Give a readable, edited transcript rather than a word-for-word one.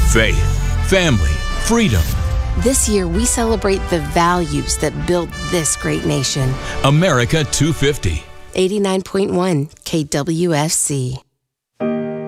Faith, family, freedom. This year, we celebrate the values that build this great nation. America 250. 89.1 KWFC.